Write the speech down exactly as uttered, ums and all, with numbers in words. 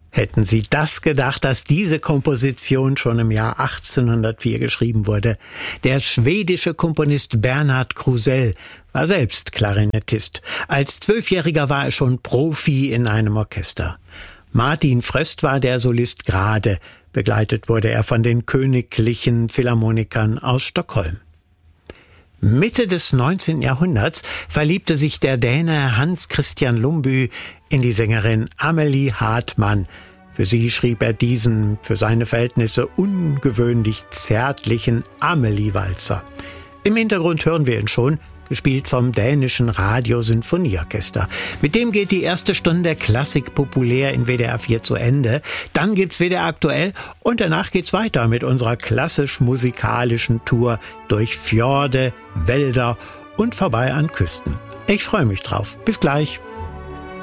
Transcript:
Hätten Sie das gedacht, dass diese Komposition schon im Jahr achtzehnhundertvier geschrieben wurde? Der schwedische Komponist Bernhard Krusell war selbst Klarinettist. Als Zwölfjähriger war er schon Profi in einem Orchester. Martin Fröst war der Solist Grade. Begleitet wurde er von den Königlichen Philharmonikern aus Stockholm. Mitte des neunzehnten Jahrhunderts verliebte sich der Däne Hans Christian Lumbye in die Sängerin Amelie Hartmann. Für sie schrieb er diesen, für seine Verhältnisse ungewöhnlich zärtlichen Amelie-Walzer. Im Hintergrund hören wir ihn schon, gespielt vom dänischen Radiosinfonieorchester. Mit dem geht die erste Stunde der Klassik populär in W D R vier zu Ende. Dann gibt's W D R aktuell und danach geht's weiter mit unserer klassisch-musikalischen Tour durch Fjorde, Wälder und vorbei an Küsten. Ich freue mich drauf. Bis gleich.